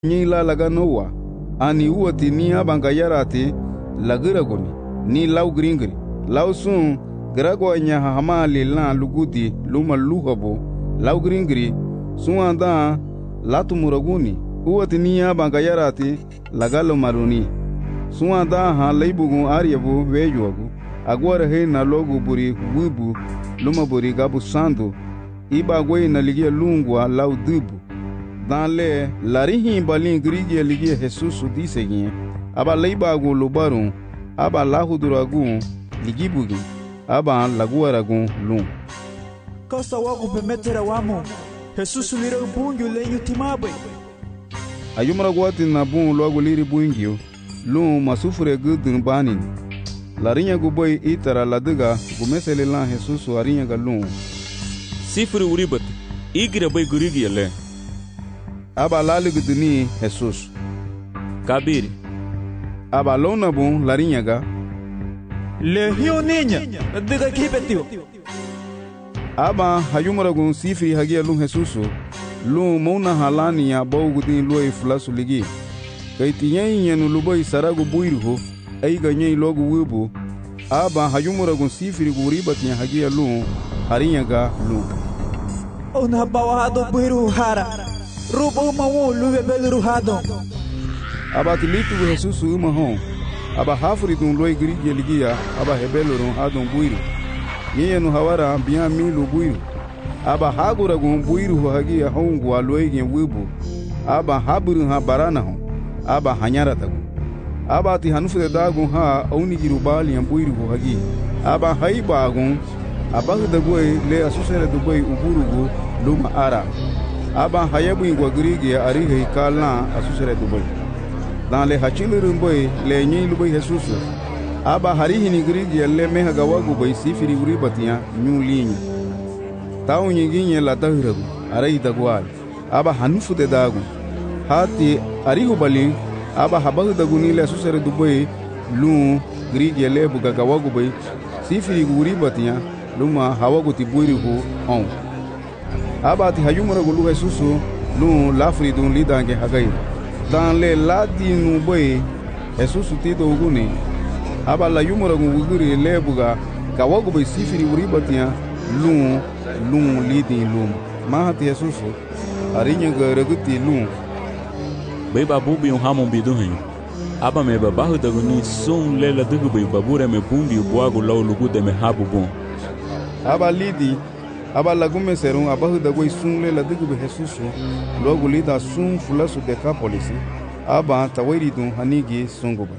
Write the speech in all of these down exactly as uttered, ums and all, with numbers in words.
Nyila laga noa ani uati ni abanga yarate lagiragoni ni lau gringri lau sun grago nya hamali la lugudi luma luhabo lau gringri suanda latu muraguni uati ni abanga yarate lagalo maruni suanda ha leibugu ariabu vejuagu agora he na logo buri wibu luma buri gabu sandu iba gwe na ligia lungwa lau dubu dans le larihi balin grigi ligia Jesus dise gien aba leibagu lubaru aba lahuduragu ligibugi aba laguaragu lum Kosa wagu pemetera wamo Jesus lira bungu lenyu timabe ayumra gwati na bun logo liri bungio lum masufure gudun banin larinya guboy itara ladiga gumesele lan Jesus arinya galum sifuri uribat igira bay grigi le aba laliguduni Jesus kabiri aba lona bun larinyaga le hiyo niña diga kibetio aba hayumaragun sifiri hagia lun Jesus lu mona halani ya bawgudin loy flasu ligi kaitiyen yenu luboy saragu buirho ay ganyei logu wibu aba hayumaragun sifiri guribat nya hagia lun harinyaga lu ona bawado buiru hara rubo mawo luwe belu hado aba tilitu Jesus uma hon aba hafuri dun loy grigi ligia aba hebelo ron hadon buiru yenu hawara biya milu buiru aba hagura gun buiru hagia hongu aloy gen wibu aba haburu ha barana hon aba hanyara tagu aba ti hanufude dagun ha auni girubali yan buiru hagi aba haiba gun aba dagoy le asusere dubai uburugu luma ara aba hayabu ingwa grigi arihe kala asusere dubai dans le hachilu boy le nyi lubai Jesus aba harihi ni grigi le meha gawagu boy sifiri uri batia nyu linya taw nyingi la tahiragu arai dagwal aba hanufu de dagu hati arihu bali aba habahu daguni le asusere dubai lu grigi le buga gawagu boy sifiri uri batia luma hawagu tiburi hu on aba ti hayumura gulu Jesus lu lafri dun lidange hagai dans le ladinu boy Jesus tito uguni aba la yumura guguri lebuga kawagu boy sifiri uribatia lu lu lidin lu mahati Jesus arinya garaguti lu bay babu bi um hamon bidu hin aba me babahu daguni sun lela dugu bay babura me bumbi boago law lugu de me habu bon aba lidi aba lagume serun abahu dagoi sun lela dugu be Jesus logo lida sun fulasu de ka polisi aba tawiri dun hanigi sunguba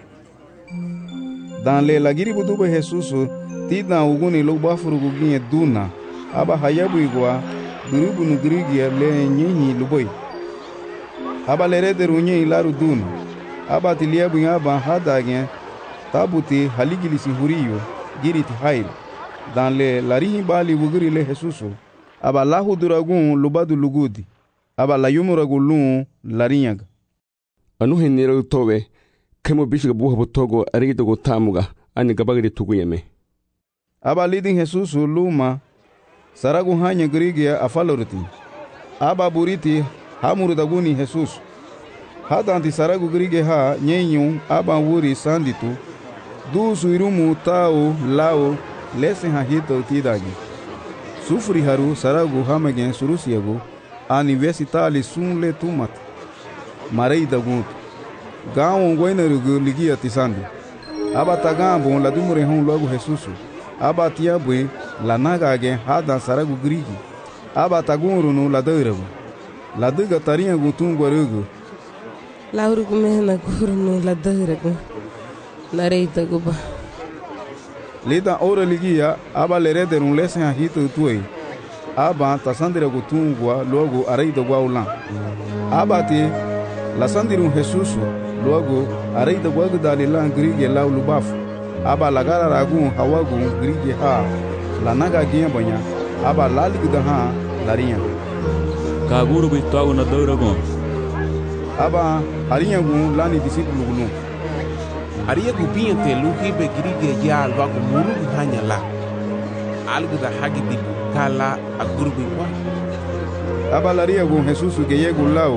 dans le lagiri budu be Jesus tida uguni lo bafuru guginye duna aba hayabu igwa durubu nu grigi le nyinyi luboy aba lere de runye ilaru duna aba tiliabu aba hadage tabuti haligili sihuriyo giriti hail dans le larihi bali wugiri le Jesus aba lahu duragun lubadu lugudi aba la yumuragulun larinyaga anu henira tobe kemo bishiga buha botogo arido go tamuga ani gabagiri tuguyeme aba lidin Jesus luma saragu hanya grigia afalorti aba buriti hamuru daguni Jesus hadanti saragu grige ha nyenyu aba wuri sanditu du suirumu tao lao lesen ha hito tidagi sufri haru saragu hamagen surusiagu universitali sun le tumat marei dagut gawo goinarugu ligia tisandi aba tagambo la dumure hon logo Jesus aba tiabwe la nagage hada saragu grigi aba tagurunu la deuragu la diga tarinha gutungo rugu laurugu mehna gurunu la deuragu narei daguba lida ora ligia aba lereder un lesen ha hito tuei aba tasandira gutungwa logo areido gwaulan aba ti la sandiru Jesus logo areido gwagu dalilan grige laulu baf aba lagara ragu hawagu grige ha la naga giambanya aba laligda ha larinha kaguru bitwago na douragon aba harinha gu lani disipulu gulu ariya gubin te luhi be grige ya alba ko muru hanya la algda hagi dibu kala agurbi wa aba laria gu Jesus ge yegu lao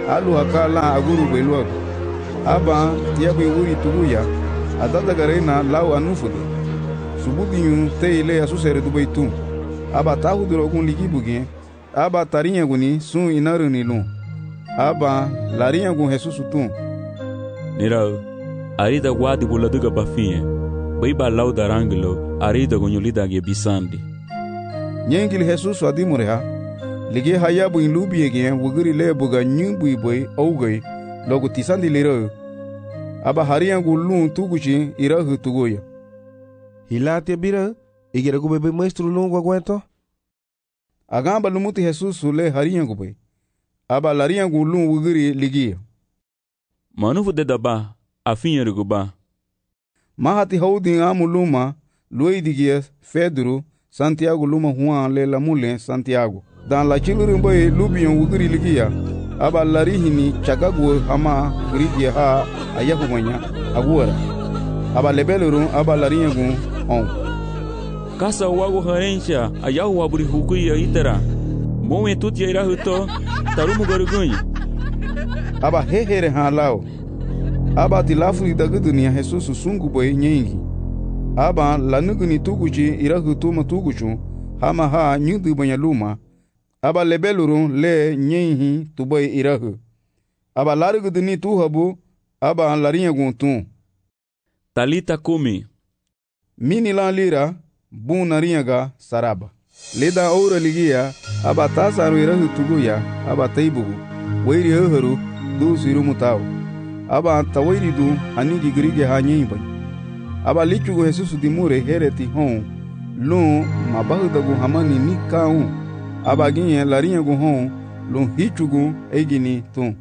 alu hakala aguru beluag aba tiabe wuri tuguya adada garena lau anufude sububinyu teile asusere dubaitu aba tahu durogun ligibuge aba tarinha guni sun inaruni lu aba larinha gun Jesus tu nirau arida guadi buladuga bafinha baiba lau daranglo arida gunyulida ge bisandi nyengil Jesus adimureha lige hayabu in lubiege wuguri le buga nyumbu boy augai logo tisandi lero aba hariya gulun tuguchi irahu tugoya hilate bira igera go bebe maestro longo aguento agamba lumuti Jesus le hariya go boy aba lariya gulun wuguri ligia manufu de daba afinha ruguba mahati haudin amuluma loidigia Pedro Santiago luma Juan le lamule Santiago dans la chiluru boy lubion wuguri ligia aba larihini chagago hama grigia ha ayahu manya agura aba lebeluru aba larinya gun on kasa wago harencha ayahu aburi hukuya itara moe tuti ira huto tarumu garugunyi aba hehere ha lao aba tilafu daga dunia Jesus sungu boy nyingi aba lanuguni tuguchi ira huto matuguchu hama ha nyudu banya luma aba lebeluru le nyehi tuboy irahu aba larugudni tu habu aba larinya guntu talita kumi mini la lira bu nariyaga saraba leda aura ligia aba tasaru irahu tuguya aba taibu wairi haru du siru mutau aba tawairi du anigi grige ha nyimba aba lichugo Jesus dimure hereti hon lu mabahudagu hamani nikau aba ginye larinha gu hon lun hichugu egini tun.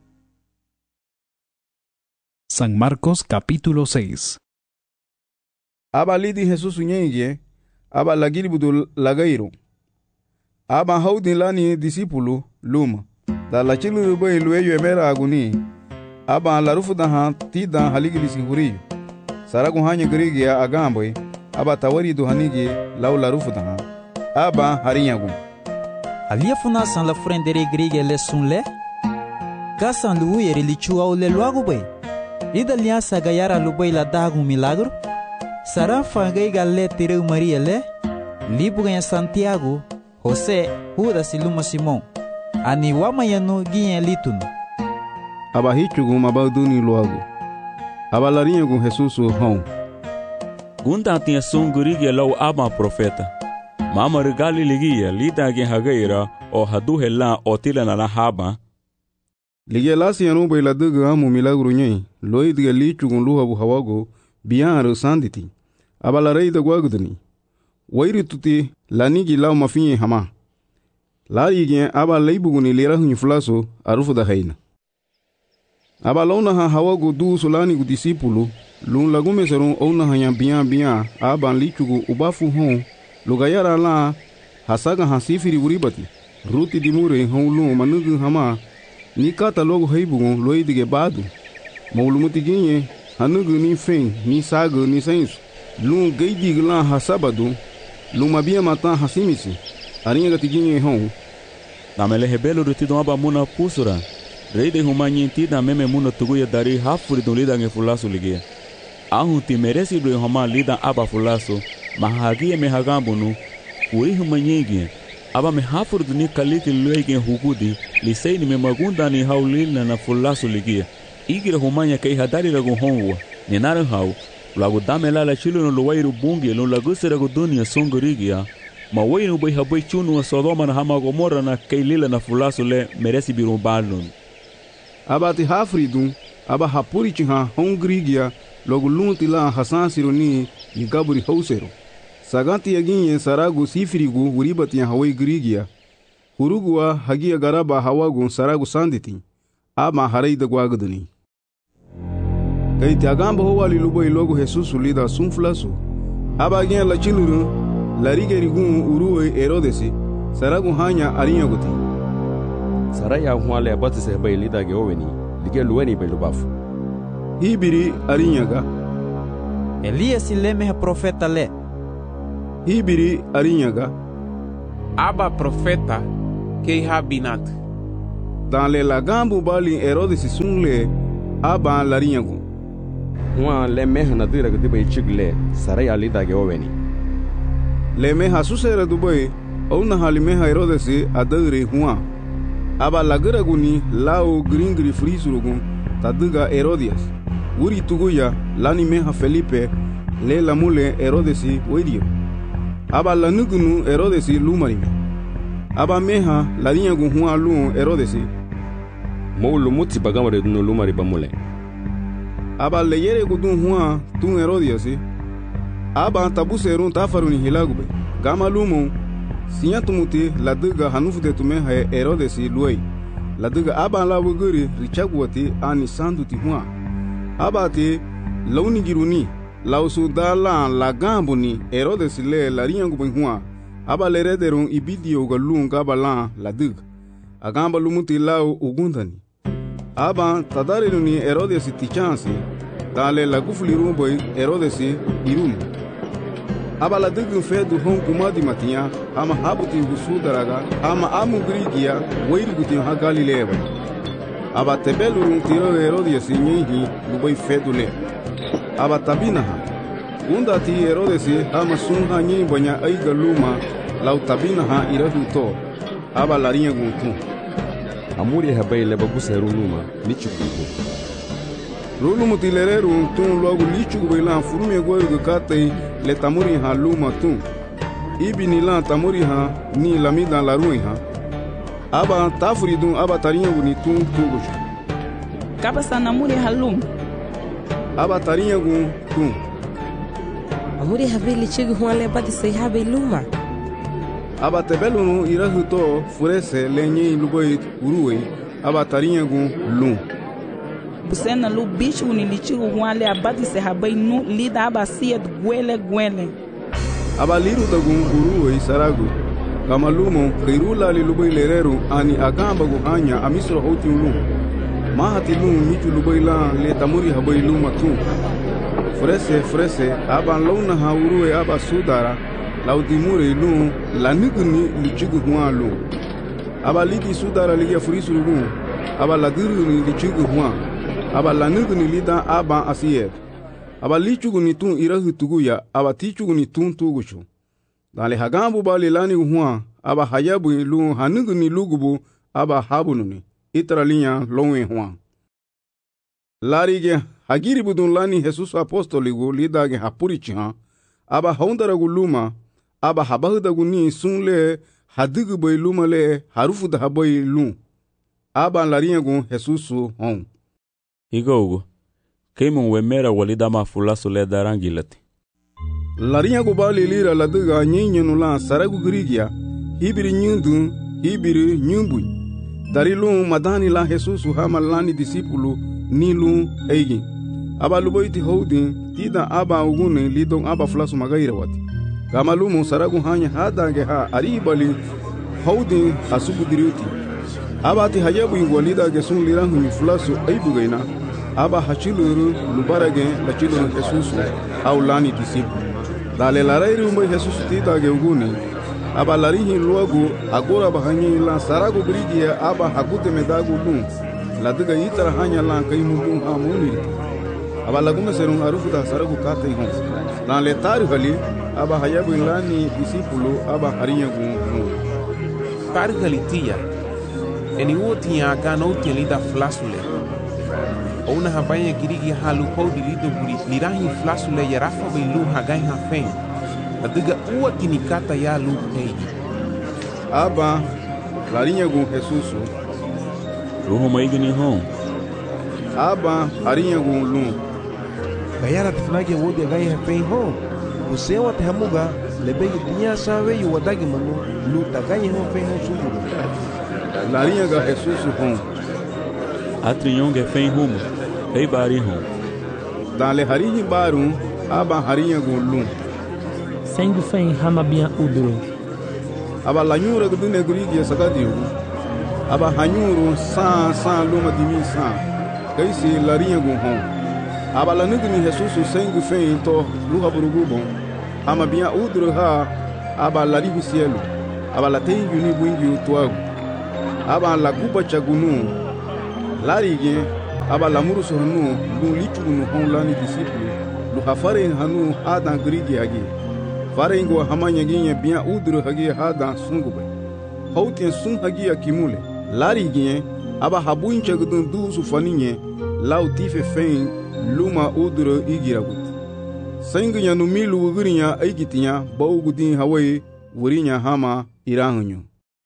San Marcos capítulo seis. Aba lidi Jesus nyenge aba lagiri budu lagairo aba haudin lani disipulu luma da la chilu boy lueyo emera aguni aba larufu da ha tida haligili sihuri saragu hanya grigia agamboy aba tawari du hanigi law larufu da ha aba harinyagu Alia funasan la frendere grige le sunle kasan lu yeri li chua le luago bay ida liasa gayara lu bay la dagu milagro sara fangai galle tireu maria le libu ganha Santiago José Judas e Luma Simon ani wamayano ginha litun aba hichugu mabaduni luago aba larinha gu Jesus hon gunda tinha sungurige law aba profeta mama regali ligia lida gen hagaira o hadu hela o tila na la haba ligia lasi anu bay la duga amu milagro nyei loid ge lichugun luhabu hawago bian sanditi aba la reida gwagudni wairi tuti lanigi law mafinye hama lari gen aba leibuguni lera hun flaso arufu da haina aba launa ha hawago du solani gu disipulu lun lagume serun ona hanya bian bian aba lichugu ubafu hon lugayara la hasaga hasifiri uribati ruti dimure honlu manugu hama ni kata logo heibugo loidige badu maulumuti ginye hanugu ni fen ni sago ni sensu lu geidi gla hasabadu lu mabia mata hasimisi aringa gatiginye hon namele hebelo ruti do aba muna pusura reide humanyi tida meme muna tuguya dari hafuri do lida nge fulasu ligia ahu ti meresi do homa lida aba fulasu mahagie me hagambunu uri humanyegi aba me hafur duni kaliti luege hugudi liseini me magunda ni haulilna na fulasu ligia igira humanya kai hadari lagu honwa ni naran hau lagu damela la chilu no luwairu bungi no lagu seragu dunia songorigia ma wainu bai habai chunu wa Sodoma na hama Gomorra na kai lila na fulasu le meresi birumbalun aba ti hafridu aba hapuri chiha hongrigia logu lunti la hasan sironi ni gaburi hausero saganti yaginye saragu sifirigu uribati ya hawai grigia hurugua hagia garaba hawagu saragu sanditi ama hareida gwagduni kaiti agamba howali lubo ilogu Jesus lida sunflasu aba gen la chiluru la rigerigun uruwe Herodesi saragu hanya arinyaguti saraya hwale abati se bay lida ge oweni lige luweni bay lubafu hibiri arinyaga Elias leme profeta le hibiri arinyaga aba profeta kei habinat dans le lagambu bali Herodes sunle aba larinyagu Huan le meha na dira gdiba ichigle sarai alida ge oweni. Le meha susera dubai ona halimeha Herodes adare huan aba lagaraguni lao gringri frisurugun tadiga Herodias uri tuguya lani meha Felipe le lamule Herodes wedio aba lanugunu Herodes lumarime aba meha larinyagu huan lu Herodes Molu muti bagamare dunu lumari bamule. Aba leyere gudun huan tun Herodias aba tabuserun tafaruni hilagube gama lumo sinya tumuti ladiga hanufude tume ha Herodes luai ladiga aba la wuguri richagwati ani sanduti huan aba te launi giruni lausu dala la gambuni Herodes le larinyangu huan aba lerederun ibidio galun gabala ladiga agamba lumuti lau ugundani aba tadarinu Herodes tichansi dale la gufliru boy Herodes irum aba la digun fedu hon kumadi matia ama habuti gusu daraga ama amu grigia weiri gutin ha Galilea aba tebelurun tiro Herodes nyihi luboy fedule aba tabina ha unda ti Herodes ama sunha nyi bonya ai galuma lau tabina ha irahuto aba larinha guntu Amuri habai le baguseru numa nichukuko. Rulu mutilereru tun logo lichugo bailan furume goyo gate le tamuri ha luma tun. Ibi ni lan tamuri ha ni lamida la rui ha. Aba tafridun aba tarinha guni tun tugush. Kaba sanamuri halum. Aba tarinha gun tun. Amuri habili chigu huale badi sei habe luma. Aba tebelunu irahuto furese lenye luboi uruwe aba tarinha gun lum. Busena lu bicho ni lichigo huale abadi se habai nu lida aba siet gwele gwele. Aba liru tagun uruwe saragu. Kama lumo kairula li luboi lereru ani agamba guhanya amisro hoti lum. Mahati lum mitu luboi la le tamuri habai luma tu. Furese furese aba launa ha uruwe aba sudara. Laudimure lu la niguni lichigu huan lu aba lidi sudara liya furisu lu aba la diruni lichigu huan aba la niguni lida aba asier aba lichugu ni tun irahu tuguya aba tichugu ni tun tugushu dale hagambu bali lani huan aba hayabu lu haniguni lugubu aba habununi itralinya lowe huan larige hagiri budun lani Jesus apostoligu lida ge hapurichi aba haundaragu luma aba habahuda guni sunle hadigu boy lumale harufu da haboy lum aba larinha gun Jesusu hon Igogo keimun wemera walida ma fulasu le darangilati larinha go bali lira ladiga nyinyenu la saragu grigia hibiri nyundu hibiri nyumbu darilu madani la Jesusu hama lani disipulu nilu eigi aba luboiti houdin tida aba ugune lidon aba fulasu magaira wati Kamalumu saragu hanya hadange ha aribali houdin asubu diriuti abati hayabu ingwalida gesun lirangu ni fulasu aibugaina aba hachiluru lubarage lachiluru Jesusu au lani disipu dale larairu mbai Jesusu tita ge uguni aba larihi luagu agora bahanyi la saragu brigia aba hakute medagu lum ladiga itara hanya lan kaimu lum ha muniri aba lagume serun arufuda saragu kate hon dan le tari hali aba hayabu lani disipulu aba harinha gun tari hali tia eni uti ya gano uti lida flasule ona habanya girigi halu podi lido buri lirahi flasule ya rafa bilu hagai hafen adiga uwa kinikata ya lu peji aba harinha gun Jesusu Ruho maigini hon aba harinha gun lum Bayara tifnage wodi gai hafen hon Você o termuga lebe tinha sabe e o adagi mano luta ganha ho fe ho subu larinha ga Jesusu hon Atrinhong fen rumo ei bari hon dale harinha barum aba harinha gun lum Sengu fen hamabia udro aba lanyura du negrigia sagadiu aba hanyuru sa sa luma dimi sa kaisi larinha gun hon aba la nigni Jesusu sengu fen to luha burugubon ama bia udro ha aba la ribu cielo aba la tengu ni buingi utuagu aba la guba chagunu lari gen aba la muru sohnu lu lichunu hon lani disciple lu hafare hanu adan grigi agi fare ngo hamanya ginya biya udru hagi hadan sungube hautien sun hagi akimule lari gen aba habuin chagdun du su faninye lau tife fein luma udru igiragut sengnya no milu ugrinya aigitinya baugudin hawai wurinya hama iranyo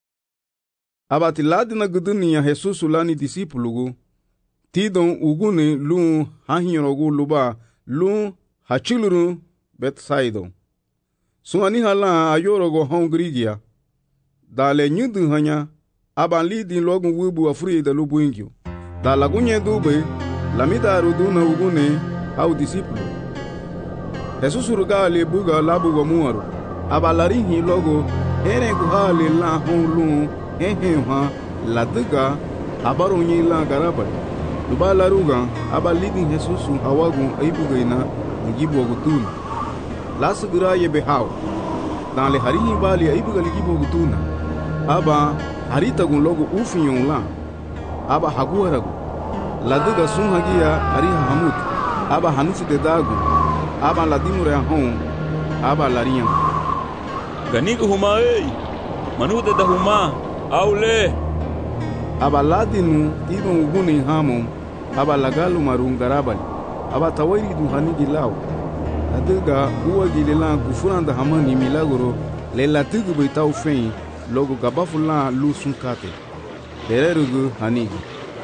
abati ladina gudunia Jesus lani disipulugu tidon ugune lu hahinyorogu luba lu hachiluru Bethsaida suani hala ayorogo hongrigia dale nyudu hanya abali din logu wubu afri da lubu ingyo dala gunye dube lamida ruduna ugune au disipulu Jesus rugali buga labu go muaru abalari hi logo ere guhali la holu hehe ha ladiga abaronyi la garaba lubala ruga abalidi Jesus hawagu aibugaina ngibo gutuna lasgira yebe haw dans le hari bali aibuga ligibo gutuna aba harita gun logo ufinyon la aba haguaragu ladiga sun hagia ari hamut aba hanufi de dagu aba ladimure hon aba lariyan ganigo huma ei manude da huma aule aba ladinu tidon uguni hamo aba lagalu marun garabali aba tawairi du hanigi law adiga uwa gilela gufuranda hamani milagro le latigu beitau fein logo gabafula lu sunkate dererugu hanigi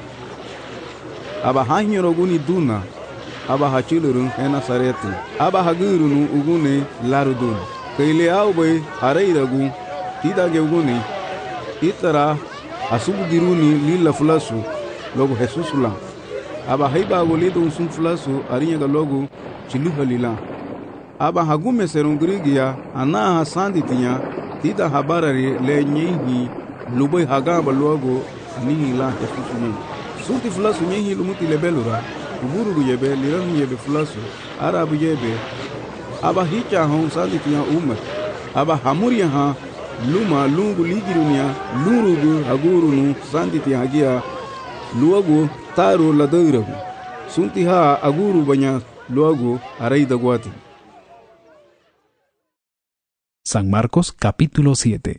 aba hanyoro guni duna aba hachilurun hena sareti aba hagurunu ugune larudun kaile aube hareiragu tidage ugune itara asubugiruni lila fulasu logo Jesus la aba haiba golido sun fulasu arinya logo chiluhalila aba hagume serungrigia ana hasanditinya tida habarari le nyehi lubai hagaba logo anihi la Jesus ni suti fulasu nyehi lumuti lebelura uburu yebe liran yebe fulasu arabu yebe aba hicha hon sanditinya umma aba hamuria ha luma lungu ligirunia lurugu agurunu sanditi hagia luagu taro ladairagu sunti ha aguru banya luagu araida guati. San Marcos capítulo siete.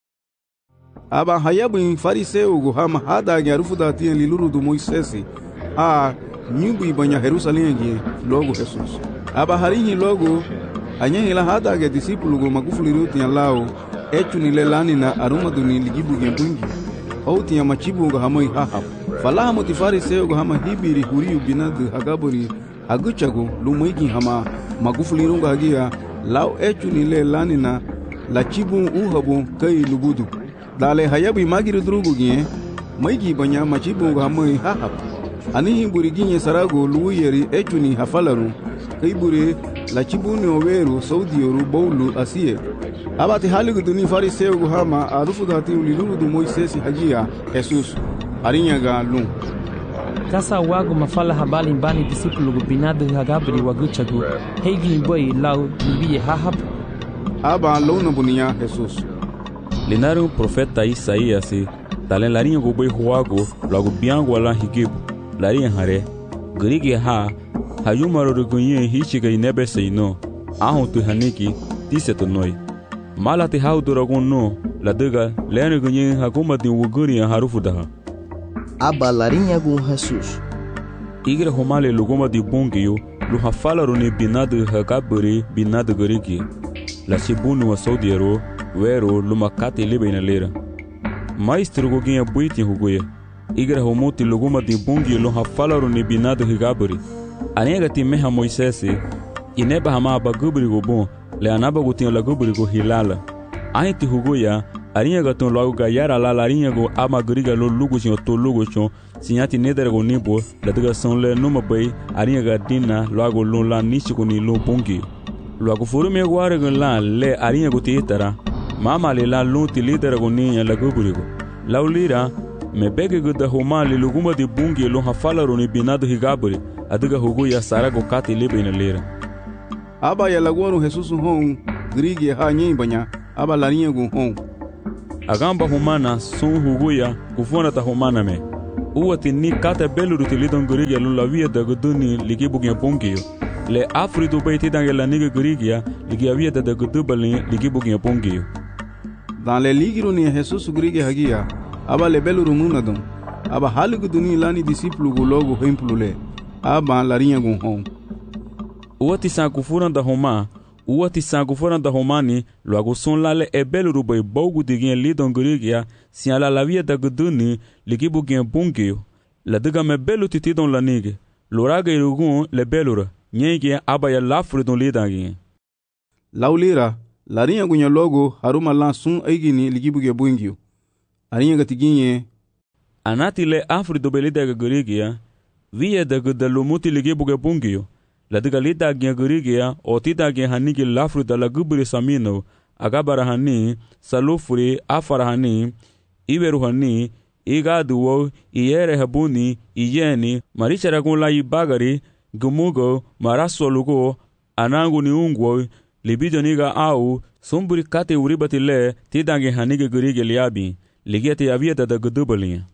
Aba hayabu fariseu gu hama hada garufu datien liluru du Moisesi a nyubu banya Jerusalem gi logo Jesus aba harihi logo anyehi la hada ga disipulu gu magufuli ruti lao echu ni lelani na aruma duni ligibu gembungi auti ya machibu ga hamoi hahab falaha mutifari seo ga hama hibiri huriu binadu hagaburi aguchagu lumoigi hama magufuli runga hagia lao echu ni lelani na la chibu uhabu kai lubudu dale hayabi magiru drugu gie maigi banya machibu ga hamoi hahab anihi buri ginye sarago luuyeri echu ni hafalaru kai buri la chibu ni oweru saudi yoru bowlu asiye abati haligu duni fariseu gu hama arufu dati uliluru du Moisesi hagia Jesus arinyaga lum kasa wagu mafala habali mbani disipulu gu binadu hagabri waguchagu heigi boy lau libiye hahab aba lona bunia Jesus linaru profeta Isaías talen larinha gu boy huago lagu biango ala higibu larinha hare grige ha hayumaro rugunye hichiga inebe seino ahon tu haniki tiseto noi malati hauduragun no ladiga lene gunye haguma din wuguri harufu daha aba larinha gun Jesus igre homale luguma di bungio lu hafala runi binadu hagaburi binadu gorigi la chibunu wa saudiero wero lumakati libe na lera maestro goginha buiti huguye igre homuti luguma di bungio lu hafala runi binadu hagaburi anega ti meha Moisesi ineba hama bagubri gobon le anaba gutin la gubri go hilala ainti hugoya arinha gaton logo gayara la larinha go amagriga lo lugo sin to lugo chon sinyati nedere go nibo la daga son le numa bay arinha gadina logo lo la nichi ni lo bongi logo forume gware go la le arinha go titara mama le la lo ti lidere go ni la gubri go laulira me bege go da homa le luguma di bungi lo hafala ro ni binado higabri adiga hugoya sara go kati libe na lera aba ya laguaru Jesus hon grigi ha nyi banya aba larinha gu hon agamba humana sun huguya kufuna ta humana me uwati ni kata beluru tilidon gurigia lula via da guduni ligi bugia pongiyo le afridu baiti dangela niga gurigia ligi avia da gudubali ligi bugia pongiyo. Dans les ligiro ni Jesus gurigia hagia aba le beluru munadon aba halu guduni lani disciplu gulogo hempulule aba larinha gun hom uwati sa kufuna da homa uwati sa kufuna da homani logo son lale e beluru bai bogu digin lidon gurigia si ala la via da guduni ligi bugia pongiyo la diga me belu titidon la nige loraga irugun le belura nyege aba ya lafru don lidangin laulira larinha gunya logo haruma lansun aigini ligibuge buingio arinha gatiginye anati le afri do belida gurigia via da gudalumuti ligibuge bungio la diga lida gya gurigia otita gya hanigi lafru da lagubri samino agabara hani salufuri afara hani iberu hani igaduwo iyere habuni iyeni marichara gun la ibagari gumugo marasolugo anangu ni ungwo libido niga au sumburi kate uribati le tidange hanige gurige liabi ligete yavieta da gudubalinha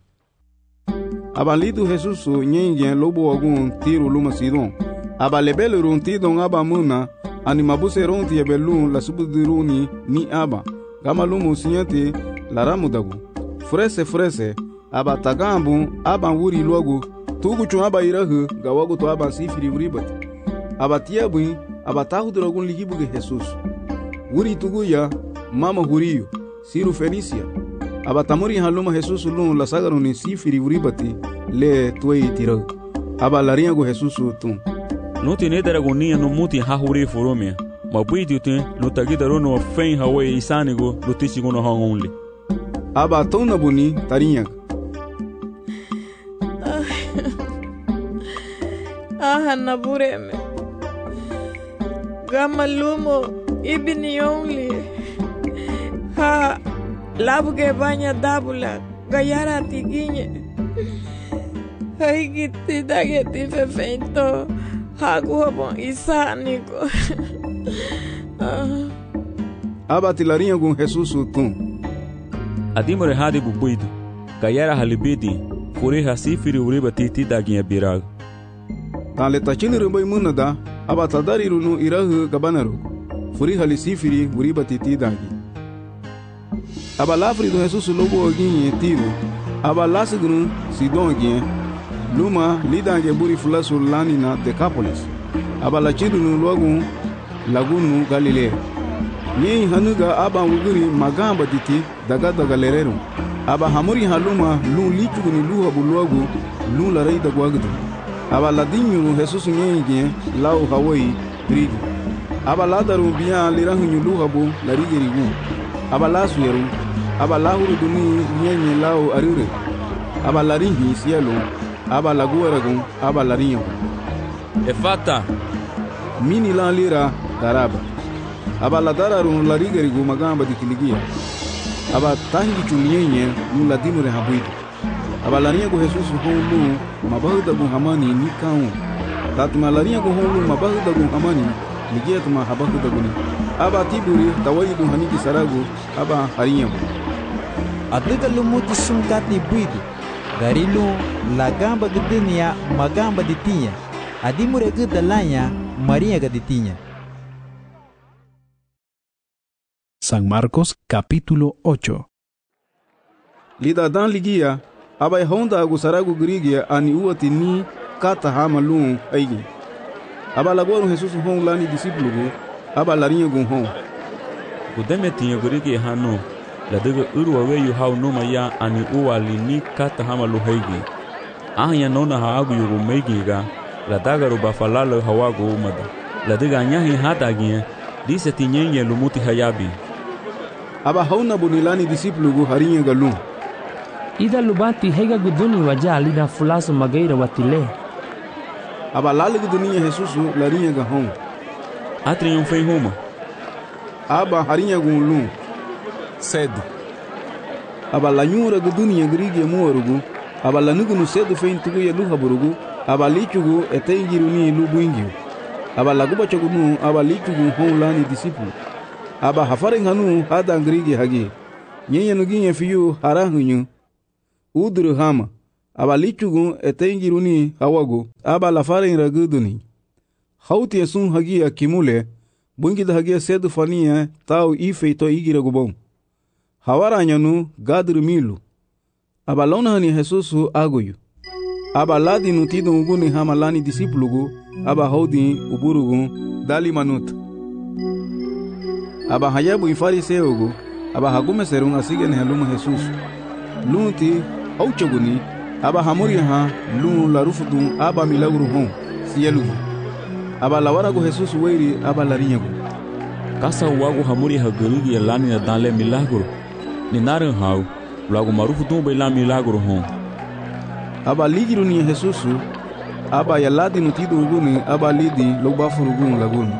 abalido Jesus nyengen lobo agun tiro luma sidon abalebele ronti don abamuna animabuse ronti yabelun la subudiruni ni aba gamalumu sinyate laramudagu frese frese aba tagambu aba wuri logo tugu chun aba irahu gawago to aba sifiri uribati aba tiabu aba tahuduragun ligibuge Jesus wuri tugu ya mama huriyo siru Felicia aba tamuri haluma Jesus lun la sagaruni sifiri uribati le tuei tiro aba larinha go Jesus tun no tene daragonia no muti ha huri foromia mabuidi tun no tagidaro no fen hawe isanigo no tisigo no hongonli aba tona buni tarinha ah nabureme gamalumo ibini only ha labuge banya dabula gayara tiginye haigiti dageti fefento hagu bon isaniko aba tilarinha gun Jesus tun adimore hadi bubuido gayara halibidi furi hasifiri uriba titi daginha birag tale tachini rumbai munada aba tadari runu irahu gabanaru furi halisifiri uriba titi dagi aba lafri do Jesus lobo oginye tiro aba lasigunu sidon gien luma lidange buri fulasu lani na Decapolis aba lachidunu logu lagunu Galilea ni hanuga aba wuguri magamba diti daga daga lerero aba hamuri haluma lu lichuguni luha buluagu lu la reida gwagdu aba ladinyu Jesus nyenge lau hawai brigi aba ladaru biya lirahunyu luha bu larigerigu aba lasu yeru aba lahuru duni nyenye lau arure aba larinhi sielo aba lagueragun aba larinho efata mini la lira daraba aba ladararun larigerigu magamba dikiligia aba tangi chunyenye lu ladinu re habuido aba larinha go Jesus holu mabahuda gun hamani nikau tatuma larinha go holu mabahuda gun hamani ligia tuma habahuda gun aba tiburi tawaidu haniki saragu aba harinha adiga lumuti sungkati buido garilu lagamba gudenia magamba ditinha adimure gudalanya Maria gaditinha. San Marcos capítulo ocho. Lida dan ligia aba honda agusaragu grigia ani uati ni kata hamalun aigi aba lagoru Jesus hon lani discipulu aba larinha gun hon kudeme tinha grigia hano la daga urwa weyu hau noma ya ani uwali ni kata hamalu haigi ahya nona haagu yugo meigiga la daga ruba falalo hawago umada la daga nyahi hadagia dise tinyenye lumuti hayabi aba hauna bunilani discipulu gu harinha galun ida lubati hega guduni waja lida fulaso magaira watile aba lale guduni Jesus larinha ga hon atrium fei homa aba harinha gun lun cedo aba lanyura guduni grige muorugu aba lanugunu cedo fein tugu ya luha burugu aba lichugu etengiruni lubuingio aba laguba chagunu aba lichugu hon lani discipulu aba hafaring hanu hada grige hagi Nyenye nuginye fiyu harahunyu. Udru hama. Aba lichugun etengiruni hawago. Aba lafare raguduni. Hauti esun hagia kimule. Bungida hagia sedu fania tau ifeito igira gubon. Hawara nyanu gadru milu. Aba lona hani Jesusu agoyu. Aba ladi nutido uguni hama lani disipulugu. Aba haudi uburugu dali manut. Aba hayabu ifariseugu. Aba hagume serung asigen heluma Jesusu. Lunti auchoguni. Aba hamuri ha lun larufudun aba milagru hon sielugu. Aba lawaragu Jesusu weiri aba larinyagu. Kasa wagu hamuri ha gerigi ya lani na danle milagro. Ni narin hau, lagu marufudun bai la milagro hon. Aba ligiru ni Jesusu. Aba yaladi nutido uguni aba lidi lobafurugun laguni.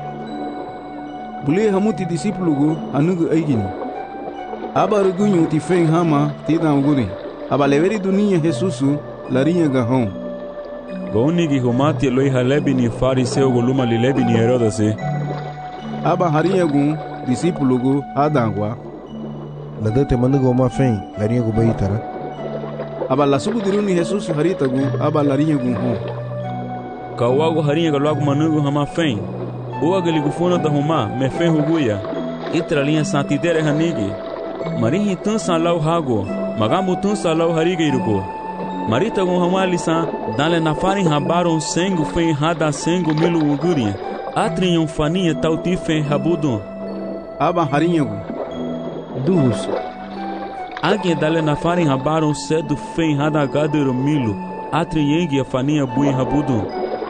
Bule hamuti disipulugu anugu eigini. Aba rugunyu ti feng hama tida uguni. Aba leveri dunia Jesusu larinha gahon. Goni gi humati loi halebi ni fariseu goluma lilebi ni Herodase. Aba harinha gun disipulugu adangwa. Ladate manugo ma feng larinha gu baitara. Aba lasugu diruni Jesusu haritagu aba larinha gun hon. Kawagu harinha galagu manugo hama feng. Uwa gali gufuna da huma me feng huguya. Itra linha santidere hanigi. Marihi tun san lau hago. Magambu tun salau hariga irugo. Marita gun hama lisan dale nafari habaron sengu fen hada sengu milu ugurinha. Atrin yon faninha tauti fen habudon. Aba harinha gun. Dus. Alguém dale nafari habaron sedu fen hada gadero milu. Atrin yengi a faninha bui habudon.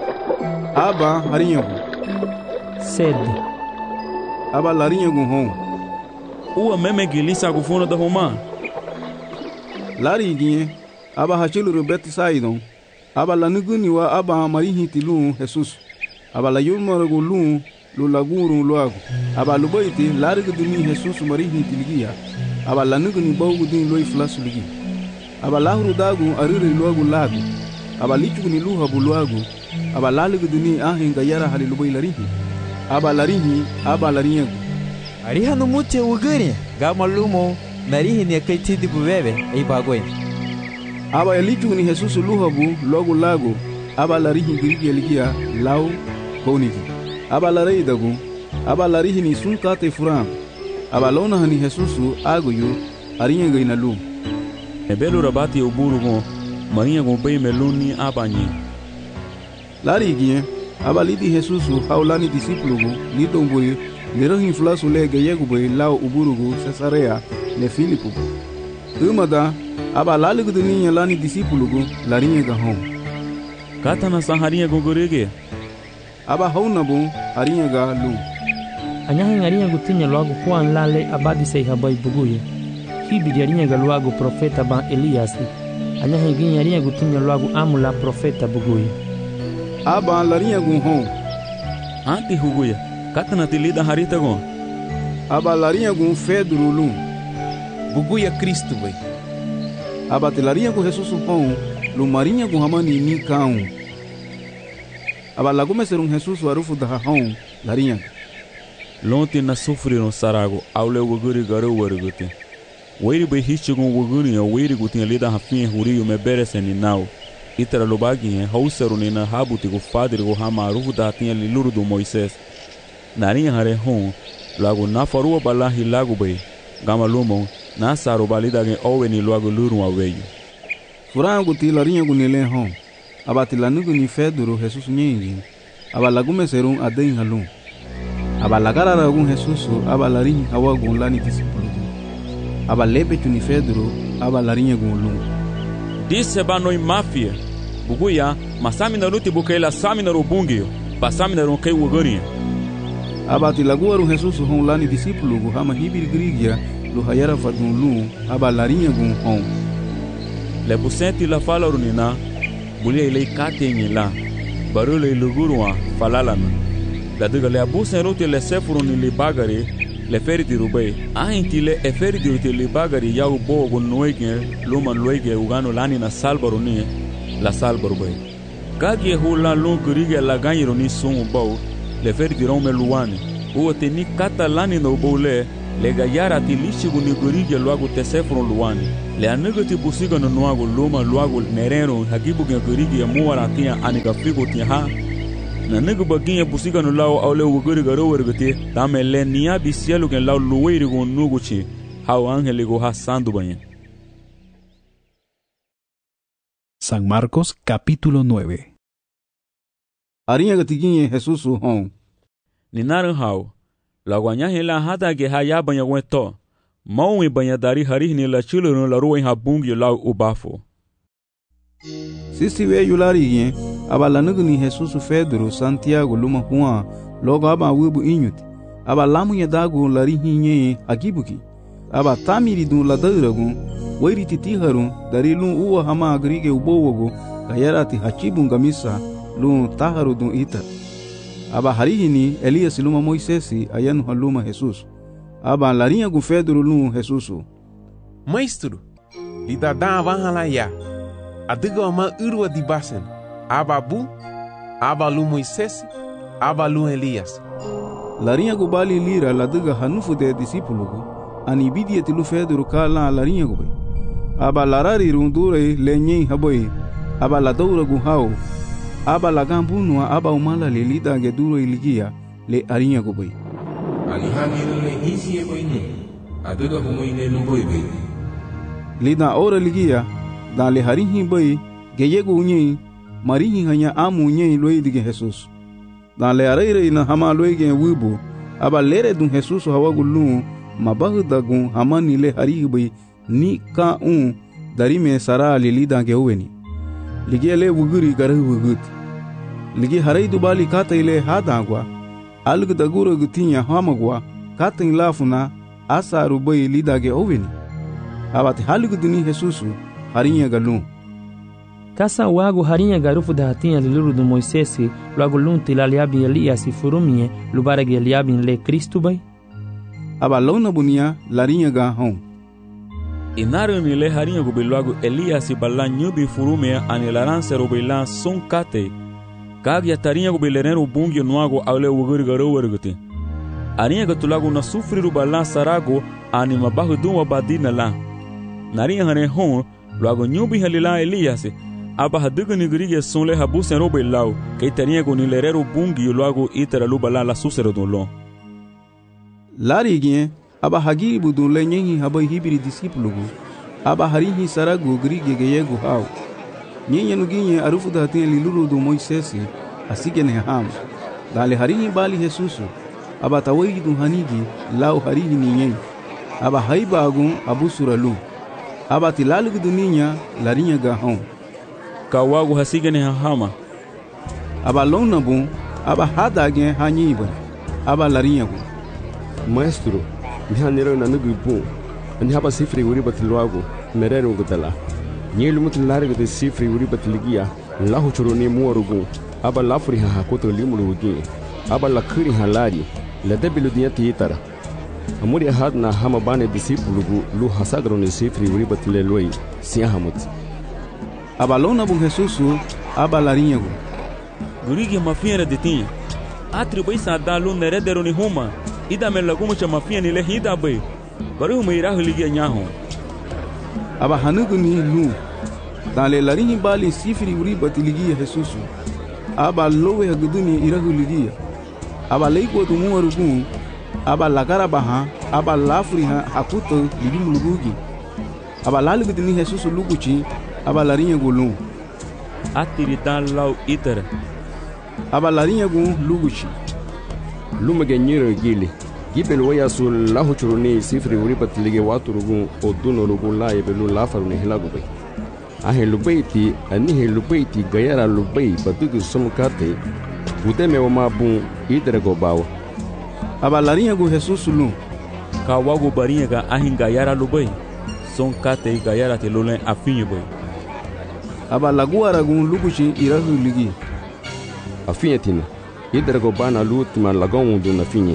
Aba harinha gun. Sed. Aba larinha gun hon. Ua meme gilisa gufuna da Roma. Lari ginye, aba hachiluru beti saidon, aba la nuguni wa aba marihi tilun Jesus, aba la yulmaragu lun lu laguru luagu, aba lubaiti lari guduni Jesus marihi tiligia, aba la nuguni baugu din loi flasu ligi, aba lahuru dagu ariri luagu lagu, aba lichuguni luha buluagu, aba lali guduni ahinga yara hali lubai larihi, aba larihi, aba larinyagu. Ariha no muti uguri, gama lumo. Narihi ni akaiti di bubebe ei bagoi. Aba elitu ni Jesus luhabu logo lago. Aba larihi girigi eligia lau koniki. Aba larei dagu. Aba larihi ni sunkate furam. Aba lona ni Jesus agoyu arinha gaina lu. Ebelu rabati uburu go marinha go bei meluni abanyi. Lari gie aba lidi Jesus haulani disipulu go lidongoy lerahi flasu le gayegu bei lau uburu go Cesarea le Filipo. Umada aba laligu dunia lani disipulugu larinha gahon. Kata na saharinha gogorege. Aba haunabu harinha ga lu. Anyahi ngarinha gutinya logo kuan lale abadi sei habai buguye. Hibi diarinha ga logo profeta ban Elias. Anyahi ginyarinha gutinya logo amula profeta buguye. Aba larinha gahon. Anti huguya. Kata na tilida harita gon. Aba larinha gun fedru lu. Buguia Cristo, vai. Aba telarinha com Jesus pão, lumarinha com ramani ni cão. Aba lagume ser um Jesus arufu da hão, larinha. Lonte na sofreram sarago, aule waguri garu warugute. Weiri be hichi com waguri a weiri gutin ali da rafinha huriu me bereseni nau. Itera lobagin hausaru ni na habuti go padre go hama arufu da tinha liluru do Moisés. Narinha hare hon, lago na farua balahi lago be. Gama lumon. Na saro balida gen owe ni loago luru aweyu. Furangu ti larinha gunile hon. Aba ti lanugu ni feduru Jesus nyingi. Aba lagume serun adein halun. Aba lagara ragun Jesus aba larinha hawa gun lani disipulu. Aba lepe tu ni feduru aba larinha gun lun. Disse ba noi mafia. Buguya masami na luti bukaila sami na rubungio. Basami na ronkei wugorinha. Aba ti laguaru Jesus hon lani disipulu gu hama hibir grigia. Lu hayara fadun lu aba larinha gun hon. Le busenti la fala runina bulia ilei katenye la barule ilugurwa falalana la diga le abusen rote le sefuruni li bagari le feriti rubai ahinti le eferiti rote li bagari yau bo gun noige luman loige ugano lani na salbaruni la salbarubai kagi hula lu kurige la ganyironi sungu bau le feriti rome luwani uwa teni kata lani no bole le gayara ti lishigu ni gurige luagu tesefron luani le anugu ti busiga no nuagu luma luagu nerero hagibu ge gurige muwara tia aniga figo tia ha na nugu baginye busiga no lao awle wuguri garo wergete dame le nia bisielu gen lao luweiri go nugu chi hau angeli go ha sandu banyen. San Marcos capítulo nueve. Arinya gatiginye Jesus hon. Ni naran hau la guanyahe la hata ge haya banya weto maui banya dari hari ni la chulo no la ruwa ha bungi la ubafo. Sisi we yulari yen aba lanugu ni Jesus Pedro Santiago luma Juan logo aba wibu inyuti aba lamu ya dagu lari hinye agibuki aba tamiri dun la dairagun wairi titi harun dari lun uwa hama agrige ubowogo kayarati hachibunga misa lun taharu dun ita aba harihini Elias luma Moisesi ayanu haluma Jesus aba larinha gu Pedro lun Jesus Maestro lida da vahala ya adiga ama urwa di basen aba bu aba lu Moisesi aba lu Elias larinha gu bali lira ladiga hanufu de disipulugu ani bidia tilu Pedro kala larinha gu bay aba larari rundure lenye haboy aba la daura gu hao aba la gambunwa aba umala le lida ge duro iligia le arinya gu bay alihamiru le hisi e boy ne adiga humoine lu boy bay lida ora ligia dan le harihi bay ge yegu unye marihi hanya amu unye loy dige Jesus dan le areire na hama loy ge wibu aba lere dun Jesus hawagu lu mabahuda gun hamani le harihi bay ni ka un dari me sara le lida ge uweni ligi le wuguri garu wugut ligi harai dubali kata ile hadagwa algu daguro gutinya hamagwa kata lafuna asaru bay lida ge uweni abati halgu duni Jesus harinya galu kasa wagu harinya garufu da hatinha liluru do Moisesi logo lunti la liabi Elias furumie lubarage liabi le Cristo bay aba lona bunia larinya ga hon inaru ni le harinha go belogo Elias balla nyubi furume ani laranse robela son kate kagya tarinha go belereno bungi noago awle wuguri garo wergute arinha go tulago na sufriru balla sarago ani mabahu duwa badina la narinha hane hon logo nyubi halila Elias aba hadugo ni grige sonle habuse robelao ke tarinha go ni lerero bungi logo itera lubala la susero don larigien aba hagi budun lenyehi habai hibiri disipulugu aba harihi saragu grige geyegu hau nyenye nuginye arufu da hatin lilulu do Moisesi asige ne ham dale harihi bali Jesusu aba tawayi dun hanigi lau harihi ninye aba haiba agun abu suralu aba tilalugu duninya larinya ga hon kawagu hasige ne hama aba lona bun aba hadage hanyiba aba larinya gu Maestro mihanero na nugu bun ani haba sifri wuri batluago merero gudala nyelu mutlare gute sifri wuri batligia lahu churoni muorugu aba lafuri ha hakoto limulugi aba lakuri halari la debilu diati itara amuri hadna hama bane disipulugu lu hasagro ni sifri wuri batleloi siahamut aba lona bun Jesusu aba larinyago gurigi mafiera detinha atribu isa dalu neredero ni huma ida me lagumo cha mafia ni le hida bay baru me ira ligia nyaho aba hanugu ni lu dale larinhi bali sifri wuri batiligia Jesusu aba lowe haguduni ira ligia aba leiko tu muwarugu aba lagara baha aba lafuri ha akuto libimulugi aba lalugu ni Jesusu luguchi aba larinha gulu atiri dan law iter aba larinha gu luguchi lumage nyiro gili gibel waya sul lahu churuni sifri wuri batlige waturugu oduno rugu la ebelu la faruni hilagu bay ahe lubaiti ani he lubaiti gayara lubai batugu somkate udeme wama bun idrego bawo aba larinha gu Jesus lu ka wago barinha ga ahin gayara lubai son kate gayara te lolen afinye boy aba laguara gu luguchi irahu ligi afinye tina idrego bana lutima lagon do na finye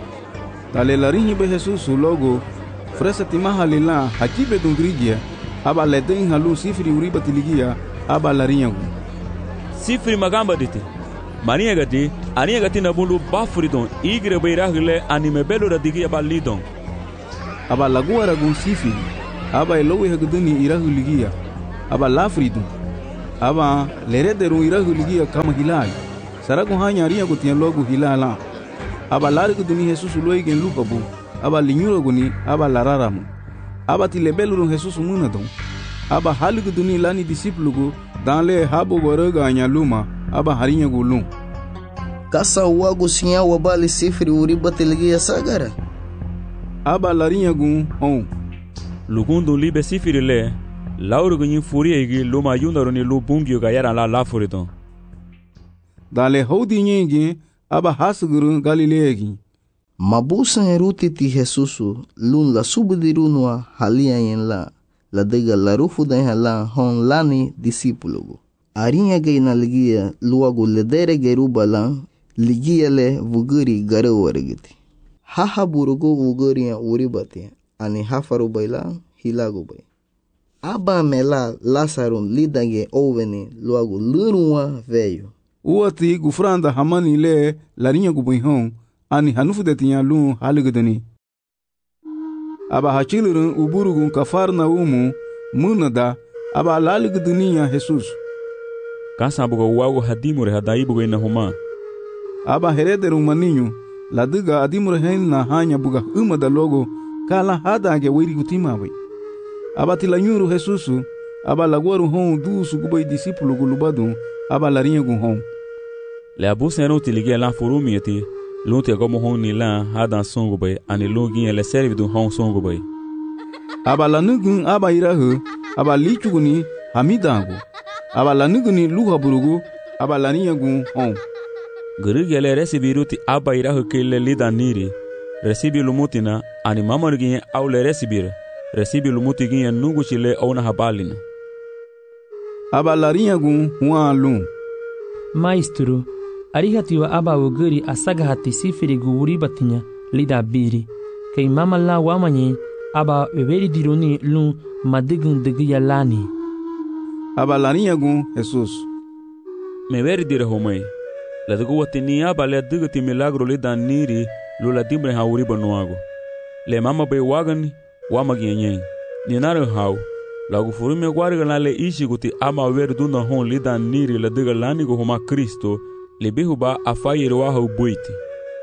dale larinhi be Jesus logo fresa timaha lila hakibe dungrigia aba leden halu sifri uri batiligia aba larinha gu sifri magamba dite mania gati ania gati na bulu bafridon igre beiragle anime belo radigia balidon aba laguara gun sifiri, aba elowe hagduni irahuligia, aba lafridun, aba lerederun irahuligia kama hilal, saragun hanya aria gutian logu hilala, aba larigduni Jesus loigen lupabu, aba linyuroguni, aba lararamu, aba tilebelurun Jesus munadon, aba haligduni lani disiplugu, danle habo goraga anya luma, aba harinya gulun. Kasa wagu sinya wabali sifri uri batiligia sagara. Aba larinha gun hon. Lugundo libe sifri le, lauro gunyin furia igi luma yundaroni lu bungyo gayara la lafuriton. Dale hodi nyingi, aba hasuguru galileegi. Mabusan eruti ti Jesusu, lun la subudirunwa halia yen la, la dega la rufu den la hon lani disipulugu. Arinha gaina ligia luagu ledere geruba lan, ligia le vuguri gare warigiti. Haha burugu vuguri ya uribati, ani hafaru baila hilagu bay. Aba mela Lazarun lidage oveni luagu lurunwa veyo. Uati gufranda hamani le larinha gubihon, ani hanufu de tinya lun haligudani. Aba hachilurun uburugun kafarna umu, munada, aba laligudaniya Jesus. Kasa buga wago hadimure hadai buga ina huma. Aba herederun maninho, ladiga adimure hen na hanya buga uma da logo, kala hada ge wiri gutima bai. Aba tilanyuru Jesusu, aba laguaru hon dusu gubai disipulu gulubadun, aba larinha gun hon. Le abusen ero tiligia la furumi eti, lunte como hon ni la hada songo bai, ani lungi ele servi dun hon songo bai. Aba lanugun aba irahu, aba lichuguni hamidangu. Aba lanuguni luha burugu, aba larinha gun hon. Gurigele resibiruti aba irahu kele lida niri, resibi lumutina, ani mamarginye au le resibire, resibi lumuti ginye nungu chile au na habalina. Aba larinha gun huan lun. Maestro, arihatiwa aba uguri asaga hati sifiri guuri batinya lida biri, kei mama la wamanye aba weberi dironi lun madigun digiya lani. Aba larinha gun Jesus. Me veri dire homai. La dugu watini aba le digati milagro le dan niri lo la dimbre hauri banuago. Le mama be wagan wama gienyen. Ni nare hau. La gu furu me guarga na le ishi guti ama veri duna hon le dan niri la diga lani go homa Kristo le bihu ba afayere wa hau buiti.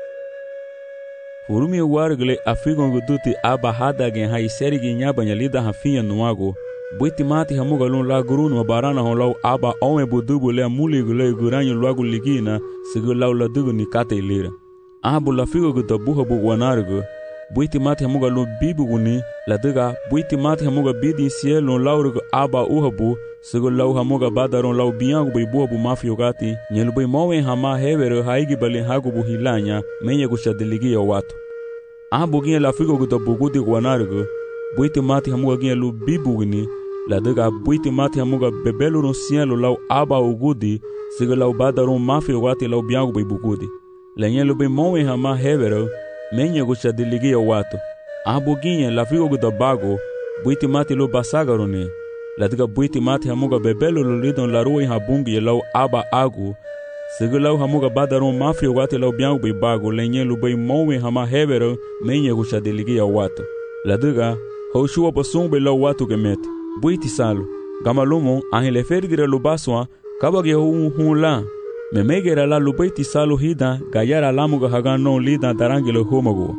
Furu me guarga le afigon guduti aba hada gen hai seri ginya banya lida hafiya nuago. Buiti mati hamuga lun la gurun wa barana hon lau aba ome budubu le muli gule guranyo luagu ligina sigu lau la dugu ni kate ilira. Ahabu la figo gu dabuha bu wanargu. Buiti mati hamuga lun bibu guni la duga buiti mati hamuga bidi siye lun laurugu aba uhabu sigu lau hamuga badaron lau biyangu bai buhabu mafio gati nyelu bai mawe hama hevere haigi bali hagu bu hilanya menye gushadiligi ya watu. Ahabu gine la figo gu dabugu di wanargu. Buiti mati hamuga gine lu bibu guni la daga buiti mati hamuga bebelu no cielo lau aba ugudi siga lau badaron mafi wati lau biangu bai bugudi la nyelo bai mowe hama hevero menye gucha diligia watu abu ginye la figo guda bago buiti mati lo basagarone la daga buiti mati hamuga bebelu lo lidon la ruwa habungi lau aba agu siga lau hamuga badaron mafi wati lau biangu bai bago la nyelo bai mowe hama hevero menye gucha diligia watu la daga hoshua pasung bai lau watu gemeti buiti salo gamalumo ahile ferdire lo baswa kabage hu hu la memegera la lo buiti salo hida gayara lamuga hagano lida darangelo homogo.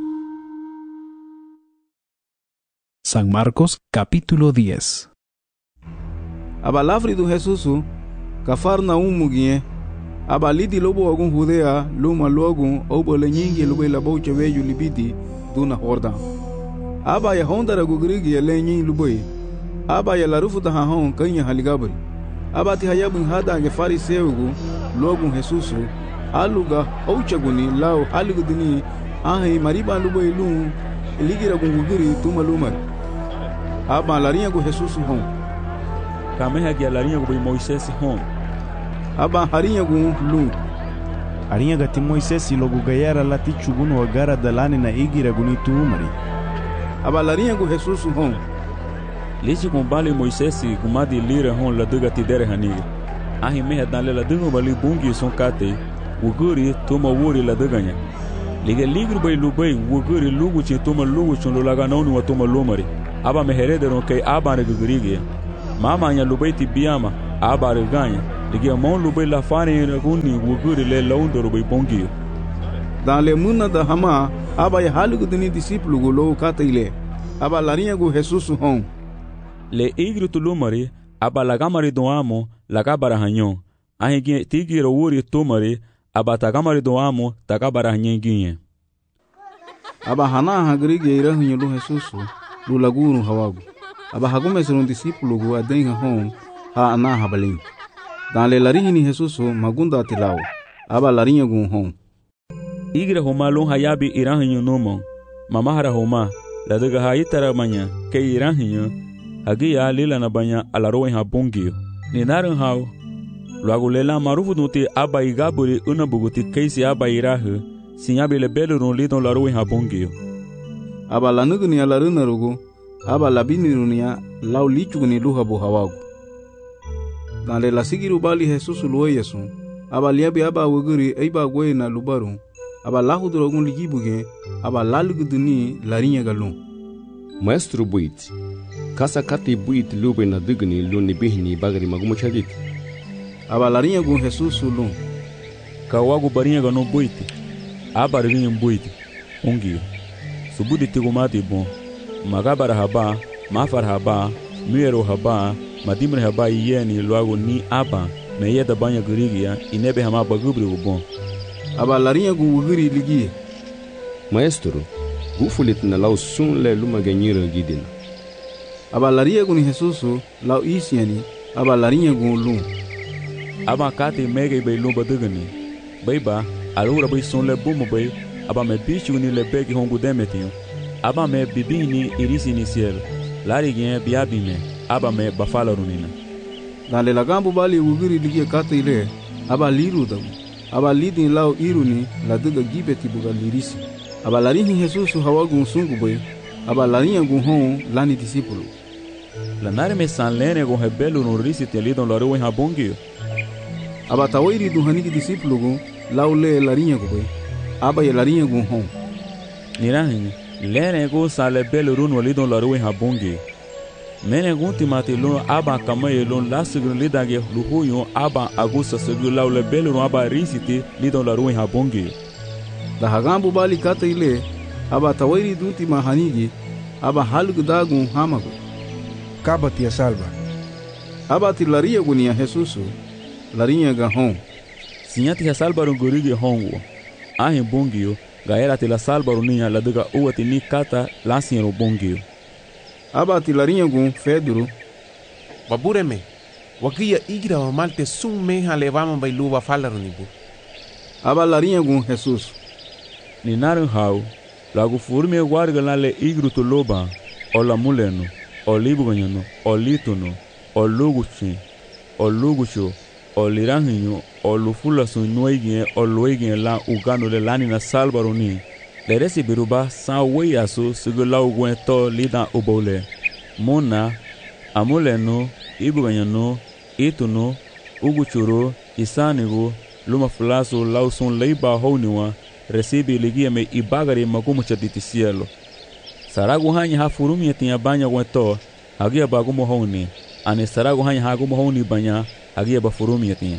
San Marcos capítulo diez. Abalafri do Jesusu Cafarnaum mugie abalidi lobo agun Judea luma logun obole nyingi lobe la boche veju libidi duna horda aba ya hondara gugrigi lenyi luboy aba ya larufu da hon kanya haligabri aba ti hayabun hada ge fariseugu logun Jesusu aluga ouchaguni lao alugudini ahi mariba luboy lu ligira gungugiri tumalumar aba larinha go Jesusu hon kameha ge larinha go Moisés hon aba harinha go lu harinha gati Moisés logo gayara lati chugunu agara dalani na igira guni tumari aba larinha go Jesusu hon Lisi kumbali Moisés kumadi lira hon la duga tidere haniga. Ahi meha dan la duga bali bungi son kate. Uguri tuma wuri la duganya. Liga ligro bay lubay wuguri lugu chi tuma lugu chun lulaga nauni wa tuma lumari. Aba me herederon kay aba ne gugurige. Mama nya lubay ti biyama aba reganya. Liga mon lubay la fane raguni wuguri le laundo lubay bongio. Dans le muna da hama aba ya halugu dini discipulu go lo kata ile. Aba larinha go Jesus hon. Le igru tulumari aba lagamari do amo lagabara hanyon. Ahingi tigiro wuri tumari aba tagamari do amo tagabara hanyenginye. Aba hana hagrige ira hunyo lo Jesus lo laguru hawagu. Aba hagume serun discipulu go adenga hon ha ana habalin. Dans le larinha Jesus magunda tilao. Aba larinha go hon. Igre homa lon hayabi iranhinyo nomon. Mamahara homa la daga haitara manya ke iranhinyo hagi ya lila na banya alaroen ha bongio. Ni naran hao luago lela marufu dunte aba igaburi una buguti keisi aba irahu sinyabi le belo ron lidon laroen ha bongio. Aba lanugni alaruna rugo aba labini runia lau lichugni luha bo hawagu. Dans le lasigiru bali Jesus luwe yesu aba liabi aba wuguri eiba gwe na lubaru. Aba lahu drogun ligibuge aba lalugu duni larinha galon. Maestro buit. Kasa kati buit lube na dugni luni bihni bagari magumo chadit. Aba larinha gun Jesus lun. Kawagu barinha ganon buit. Aba rinha buit. Ungio. Subudi tigumati bon. Magabara haba, mafar haba, muero haba, madimre haba yeni luago ni aba. Meyeda banya gurigia inebe hama bagubri bon. Aba larinha gu wuguri ligie. Maestro, gufulit na lau sun le luma genyiro gidina. Aba larinha gu ni Jesus lau isiani aba larinha gu lum. Aba kati mege bay lumba dugani. Bayba alura bay sun le bumo bay aba me bichu ni le begi hongu demetio. Aba me bibini irisi inicial. Lari gen biabi me aba me bafala runina. Dans le lagambu bali wuguri ligie kata ile aba liru dagu. Aba lidin lau iruni la duga gibeti buga lirisi. Aba larinhi Jesus hawagu sungu boy. Aba larinha gu hon lani discípulo. La nare me san lene gu hebelu no risi te lidon la ruwen habongio. Aba tawairi du haniki discípulo gu lau le larinha gu boy. Aba ye larinha gu hon. Nirahin lene gu sa le belu run lidon la ruwen habongio. Mene gunti mati lon aba kamaye lon lasigun lidage luhuyo aba agusa segu lau le belu aba risiti lidon la ruwen habongi. Da hagambu bali kata ile aba tawairi dunti mahanigi aba halgu dagun hamagu. Kabati ya salva. Aba ti laria gunia Jesus larinha ga hon. Sinyati ya salva rungurigi hongo. Ahin bongio gaera ti la salva runia la duga uwati ni kata lasin bongio. Aba ti larinha gun Pedro. Babureme. Wakia igra wa malte sum meha levama bai luva falarunibu. Aba larinha gun Jesus. Ni naran hau lagu furme warga la le igru to loba o la muleno o libuganyano o lituno o luguchi o lugucho o liranhinyo o lufula sunuigien o luigien la ugano le lani na salbaroni. Le resi biruba sa weyaso sigula ugwen to lida ubole. Mona, amuleno, ibuganyano, ituno, uguchuro, isanigo, luma flaso lauson leiba honiwa, recibe ligia me ibagari magumo chaditi cielo. Saragu hanya hafurumi etinha banya gwen hagia bagumo honi. Ane saragu hanya hagumo honi banya, hagia bafurumi etinha.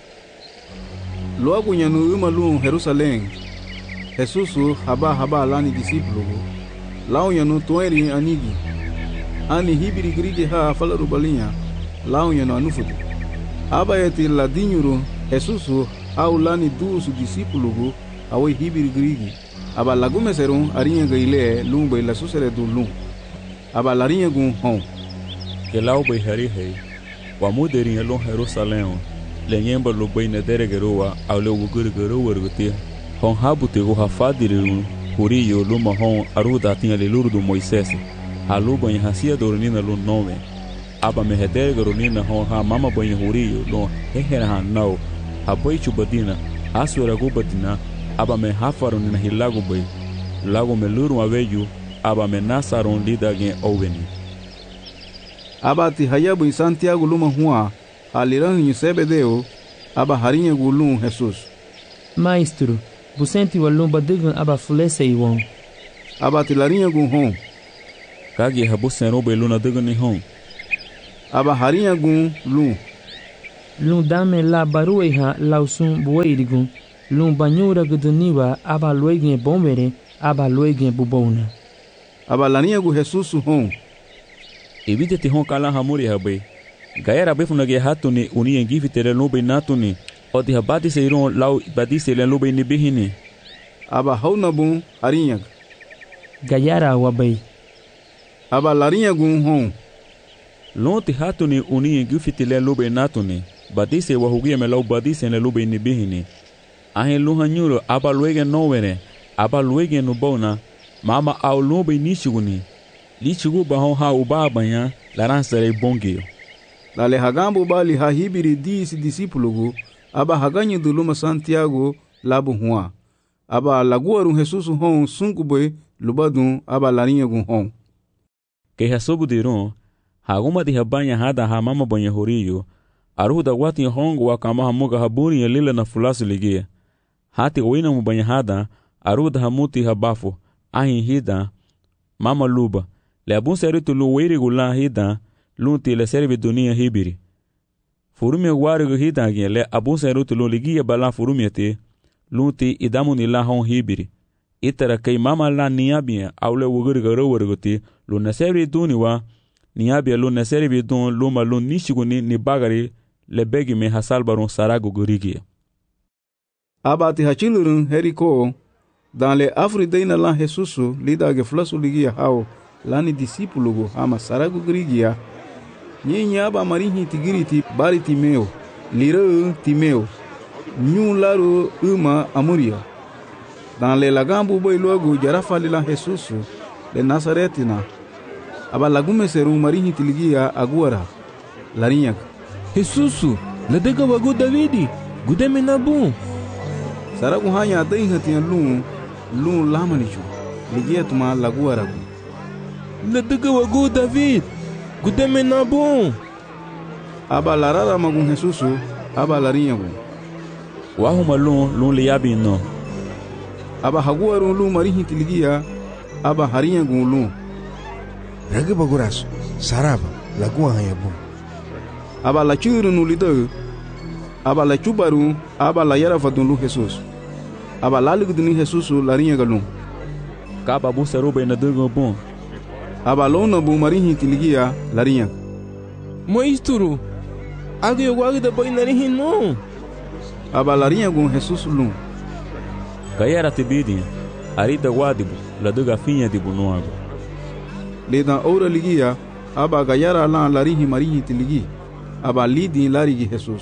Loagu nyanu uma luon Jerusalém. Jesus haba haba lani discípulo. Lau nyanu toeri anigi. Ani hibiri grige ha falaru balinha. Lau nyanu anufudu. Aba eti ladinyuru Jesus au lani dusu discípulo awe hibiri grige. Aba lagume serun arinha gaile lumba ila susere du lum. Aba larinha gun hon. Que lau bai hari hei. Wa muderinha lon Jerusalém. Lenyemba lo bai na deregeroa au le wuguri geroa rugutia. Hon habu tego hafadiri huriyo luma hon aruda tinha leluru do Moisés. Haluba em hasia doronina lo nome. Aba me hedere garonina hon ha mama banha huriyo lo hehera hanau. Haboi chubadina asura gubadina aba me hafaronina hilago bai. Lago me luru aveju aba me nasaron lida gen oveni. Aba ti hayabu em Santiago luma hua aliran em Sebedeo aba harinha gulum Jesus. Maestro, busenti walum badegun aba fulese iwon. Aba tilarinha gun hon. Kagi habusen robe luna degun ni hon. Aba harinha gun lun. Lun dame la barue ha lausun bueirigun. Lun banyura guduniwa aba luegin bombere aba luegin bubona. Aba larinha gu Jesus hon. Evite te hon kala hamuri habe. Gaera befunage hatuni uni engifi tere lobe natuni. Odi habati seiron lau badi sele lobe ni bihini. Aba hauna bun harinha. Gayara wabai. Aba larinha gun hon. Lonti hatuni uni engifi tere lobe natuni. Badi se wahugia me lau badi sele lobe ni bihini. Ahen luhanyuro aba luege nowere. Aba luege nubona. Mama au lobe nishiguni. Lichigu bahon ha ubabanya laransere bongio. Lale hagambo bali ha hibiri disi disipulugu. Aba haganyi duluma Santiago labu huwa. Aba laguarun Jesus hon sunkubwe lubadun aba larinha gun hon. Ke hasobu diron. Haguma di habanya hada ha mama banya horiyo. Aruda wati hongo wakama hamuga haburi ya lila na fulasu ligia. Hati wina mubanya hada. Aruda hamuti habafu. Ahin hida. Mama luba. Le abun seritu lu weiri gula hida. Lunti le servi dunia hibiri. Furumia warigu hida gien le abun seritu lu ligia bala furumia te. Lunti idamu ni la hon hibiri. Itara kei mama la niabia au le wuguriga rawariguti. Lu naseri duniwa. Niabia lu naseri dun luma lu nishiguni ni bagari. Le begi me hasalbarun saragu gurigia. Abati hachilurun heriko. Dan le afrideina la Jesusu lida ge flasu ligia hao. Lani disipulugu ama saragu gurigia. Nyi aba marihi tigiriti bari timeo. Lira timeo. Nyu laro uma amuria. Dan le lagambu boy logo jarafa lila Jesusu. Le Nazaretina. Aba lagume seru marihi tiligia aguara. Larinyak. Jesusu, la dega wagu Davidi. Gudeme nabu. Saragu hanya adai hatian lun. Lun lamanichu. Ligia tuma laguaragu. La dega wagu David. Gudeme nabu. Aba larara magun Jesusu. Aba larinyagu. Wahuma lun lun liabi no. Aba haguarun lun marihi tiligia. Aba harinyagu lun. Rage baguraso. Saraba. Lagua hayabu. Aba la churun ulidau. Aba la chubaru. Aba la yara fadun lu Jesus. Aba laliguduni Jesusu larinyaga lun. Kaba busa roba ina durgo bon. Aba lona bu marihi tiligia larinha. Moisturu. Agi eu guardo da boina rihi no. Aba larinha gun Jesus lun. Gayara tibidi. Arida wadibu. La duga finha dibu no água. Leda ora ligia. Aba gayara la larihi marihi tiligi. Aba lidi larigi Jesus.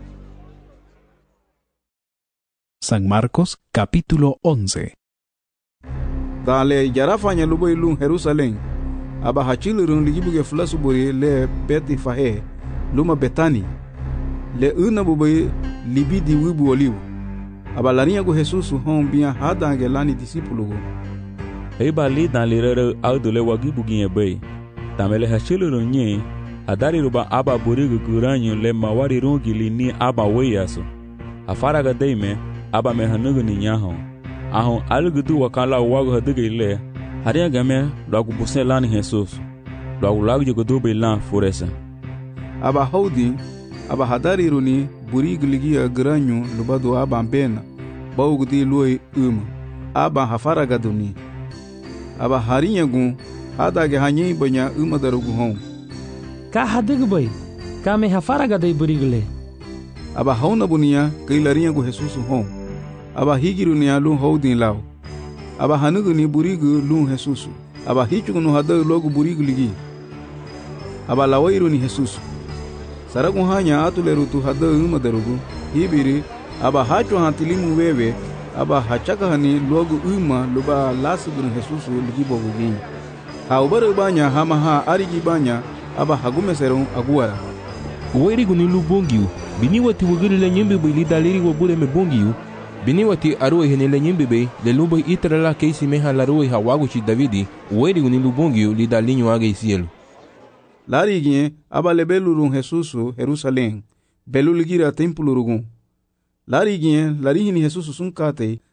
San Marcos capítulo once. Dale yarafanya luboy lun Jerusalén. Aba hachilurun ligibuge flasubori le beti fahe. Luma betani. Le una buboy libidi wibu oliu. Aba larinha go Jesus hon bia hadange lani disipulugo. Eba li dan lirere audule wagibuginye bay. Tamele hachilurun nye. Adari ruba aba burigu kuranyo le mawari rungili ni aba weyaso. Afaraga deime. Aba me hanugu ni nyahon. Ahon alugudu wakala wagu haduge ile. Haria game lagu busen lani Jesus. Lagu lagu jugudu be lan furesa. Aba haudi. Aba hadari runi burigu ligia granyo lubadu aba mbena. Baugudi luoi um. Aba hafaraga duni. Aba harinha gun. Hadage hanyi banya uma darugu hon. Ka hadugu boy. Ka me hafaraga dai burigu le. Aba hauna bunia kei larinha gu Jesus hon. Aba higiru ni alun houdin lao. Aba hanugu ni burigu lun Jesus. Aba hichugu no hada logo burigu ligi. Aba lawairu ni Jesus. Saragu hanya atuleru tu hada uma darugu. Hibiri. Aba hachu hantilimu wewe. Aba hachaka hani logo uma luba lasugun Jesus ligi bogu gini. Ha ubaru banya hama ha arigi banya. Aba hagume serun aguara. Uwairigu ni lubongiu. Bini wati wugiri le nyembe bili daliri wabule me bongiu. Bini wati aruwe hene le nyembe be le lumbo itra la keisi meha la ruwe hawagu chi Davidi. Uwairigu ni lubongiu li dalinyo aga isielu. Lari gien aba le belurun Jesusu Jerusalén. Belu ligira tempulurugun. Lari gien lari hini Jesusu sunkate.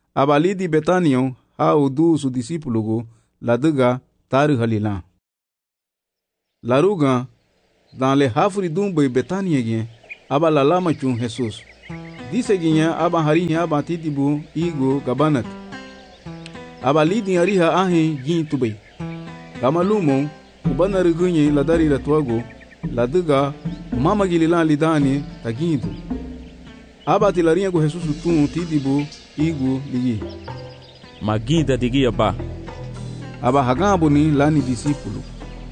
aba lidi Betanion ha udu su discípulo la dega tar halila. Laruga dans le hafri dumbe Betania gen aba la lama chun Jesus. Dise ginya aba harinya aba titibu igo gabanat. Aba lidi ariha ahe gin tubay. Kamalumo ubana rigunye la dari la tuago la dega mama gilila lidani tagindu. Aba tilarinha go Jesus tun titibu igo ligi. Maginda digia ba. Aba hagambo ni lani discípulo.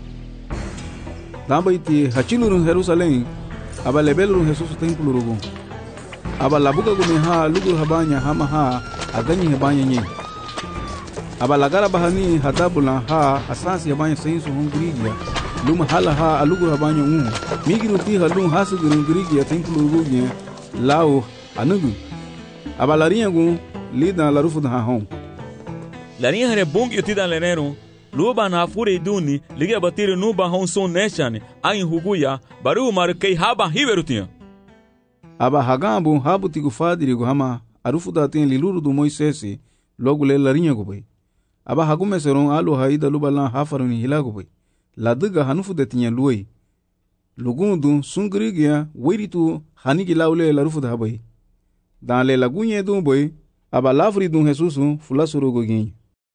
Damba iti hachilurun Jerusalém, aba lebelurun Jesus templo rugo. Aba labuka gumeha lugur habanya hama ha aganyi habanya nye. Aba lagara bahani hatabula ha asansi habanya sensu hungrigia. Luma hala ha alugur habanya un. Migiru ti halun hasugurun grigia templo rugo nye lao anugu. Aba larinha gun lida larufu da hon. Larinha hare bong yutida lenero. Luba na fure duni liga batire nuba hon son neshane ain huguya baru markei haba hiberutinha. Aba hagambo habu tigu fadiri go hama arufu da ten liluru do Moisés logo le larinha go bai. Aba hagume seron alu haida luba lan hafaruni hilago bai. La diga hanufu de tinha luoi. Lugundu sungrigia wiritu hanigi laule larufu da bai. Dans le lagunye do bai aba lafri do Jesus fulasuru go gin.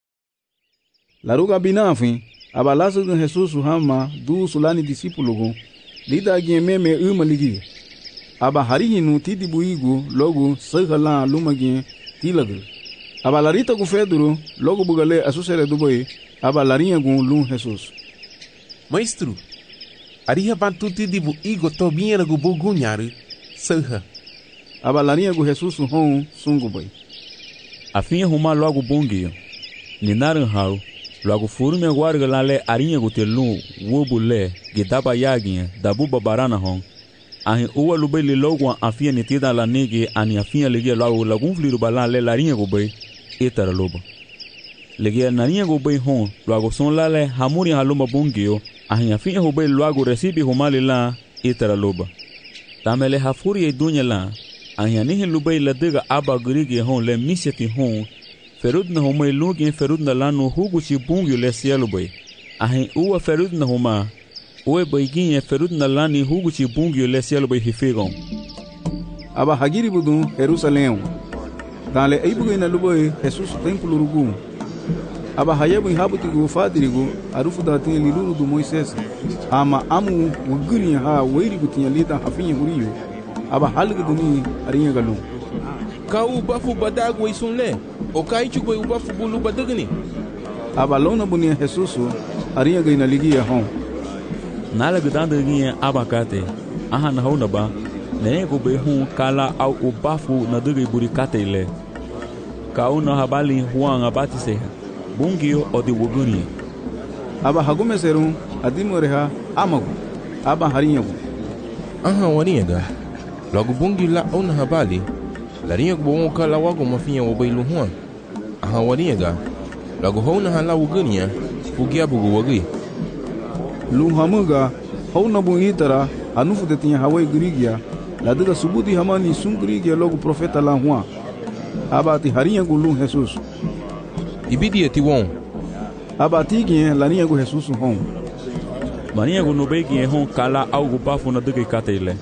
Laruga binafin aba lasu do Jesus hama du sulani discípulo go lida gin meme uma ligi. Aba harihinu tidibu igu logo sagala lumagin tilagul. Aba larita go feduro logo bugale asusere do boy aba larinha go lum Jesus. Maestro, ariha bantu tidibu igo tobinha go bugunharu saha. Aba larinha go Jesus hon sungo boy. Afinha huma logo bongio. Ninaran hau logo furu me guarga lale arinha go telun wobule gidaba yaginha dabu babarana hon. Ahin uwa lubay li logo afia nitida la nege ani afia ligia logo lagun fliru balan le larinha go bay etara loba. Ligia narinha go bay hon logo son lale hamuri haluma bongio ahin afia go bay logo recibe humali la etara loba. Tamele hafuri e dunya la ahin anihin lubay la diga aba grige hon le miseti hon ferud na homa lugi ferud na lanu hugu chi bungio le cielo bay. Ahin uwa ferud na homa Oe baiguinha ferud na lani hugu chi bungio le cielo bay hifegon. Aba hagiri budun Jerusalém. Dans le eibugo na luboy Jesus templo rugu. Aba hayebu habuti go fadirigo arufu da tin liluru do Moisés. Ama amu wuguri ha weiri gutinha lita hafinha guriyo. Aba halga duni arinha galu. Ka u bafu badago isunle. O kai chugo u bafu bulu badagni. Aba lona bunia Jesus arinha gaina ligia hon. Nala gudanda ginha abakate aha na hona ba ne go be hun kala au ubafu na dugi burikate ile ka una habali huanga batise bungio odi wuguni aba hagume serum adimoreha amagu aba harinyagu aha waniga logo bungi la una habali la ringa go kala wago mafinya wo bailu huan aha waniga logo hona hala wugunia fugia bugu wagi Luhamuga hona bu itara anufu de tinha hawai grigia la diga subuti hamani sun grigia logo profeta la hua abati harinha go lum Jesus ibidi eti won abati gien la rinha go Jesus hon marinha go no begi hon kala algo bafo na diga katele.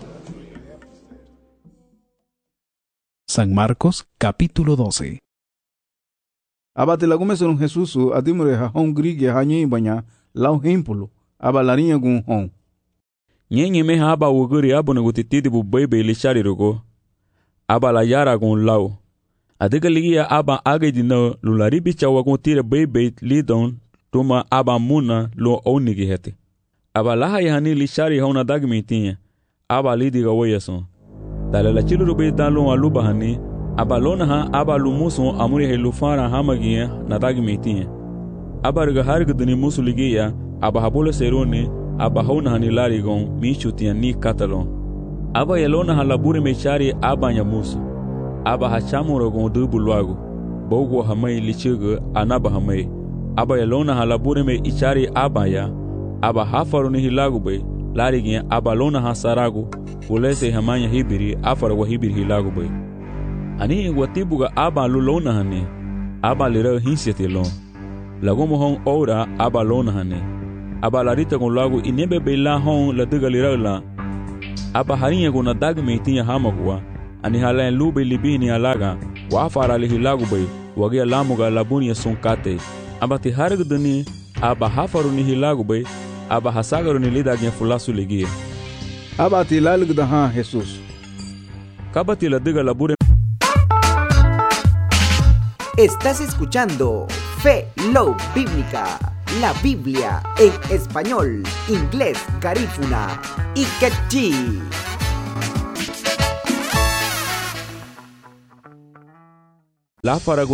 San Marcos capítulo doce. Abati la gumeson Jesus adimre ha hon grigia hanyi banya lau hempulo aba larinha gun hon. Nyenye me haba wuguri abo na gutitidi bu bebe lishari rugo. Aba la yara gun lau. Adiga ligia aba age dina lulari bicha wagun tire bebe lidon tuma aba muna lo onigi hete. Aba laha yahani lishari hona dagmitinha. Aba lidiga wayason. Dale la chilu rube dalon aluba hani. Aba lona ha aba lumuson amuri he lufara hamagia na dagmitinha. Aba riga harga dini musu ligia aba habole serone aba hona hani larigon michu tiani katalon. Aba yelona halaburi mechari aba nyamusu. Aba hachamuro gon dubu luago. Bogo hamai lichiga anaba hamai. Aba yelona halaburi me ichari aba ya. Aba hafaruni hilago bay. Larigin aba lona hasarago. Ulese hamanya hibiri afara wa hibiri hilago bay. Ani watibuga aba lulona hane. Aba lira hinsiete lo. Lagomo hon ora aba lona hane. Aba larita con lago inebe bela hon la diga lira la. Aba harinha con dag meitinha hamagua. Ani hala en lube libini alaga. Wa fara lihi lago bay. Wagia lamuga labunia sonkate. Aba ti hargdani aba hafaru ni hilago bay. Aba hasagaru ni lida gen fulasu ligia. Aba ti lalgda ha Jesus. Kabati la diga labure. Estás escuchando Fe Love Bíblica, la Biblia en español, inglés, garífuna y quechí. La faragu